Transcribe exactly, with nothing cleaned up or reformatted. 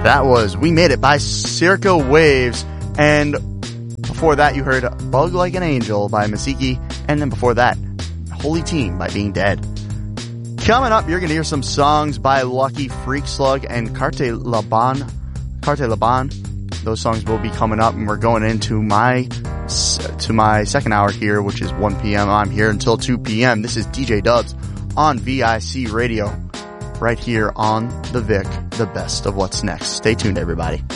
That was We Made It by Circa Waves. And before that, you heard Bug Like an Angel by Masiki. And then before that, Holy Team by Being Dead. Coming up, you're going to hear some songs by Lucky Freak Slug and Carte Laban. Carte Laban. Those songs will be coming up, and we're going into my to my second hour here, which is one p.m. I'm here until two p.m. This is D J Dubs on V I C Radio, right here on the Vic, the best of what's next. Stay tuned, everybody.